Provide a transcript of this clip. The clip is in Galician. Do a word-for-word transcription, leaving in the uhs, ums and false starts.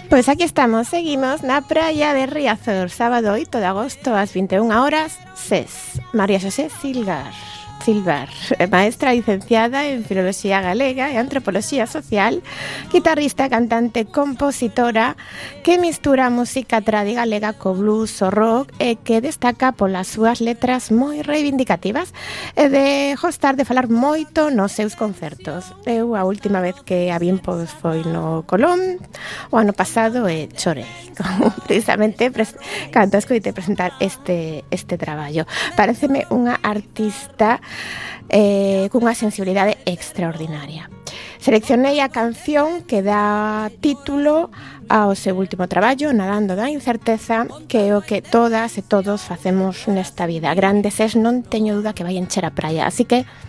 Pois aquí estamos, seguimos na praia de Riazor, sábado oito de agosto ás vinte e unha horas, SES. María Xosé Silgar, Silvar, maestra licenciada en Filoloxía Galega e Antropoloxía Social, guitarrista, cantante, compositora, que mistura a música tradi galega co blues, o rock e que destaca polas súas letras moi reivindicativas e de gostar de falar moito nos seus concertos. Eu a última vez que a vin pois foi no Colón o ano pasado e chorei, precisamente pres- cando escoitei presentar este, este traballo. Pareceme unha artista eh, cunha sensibilidade extraordinaria. Seleccionei a canción que dá título ao seu último traballo, Nadando da incerteza, que é o que todas e todos facemos nesta vida. Grandes es, non teño duda que vai encher a praia, así que